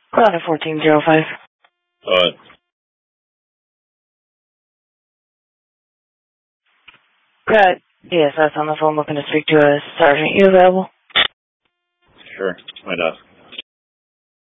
Cloud 1405. Got DSS on the phone looking to speak to a sergeant. You available? Sure. Why not?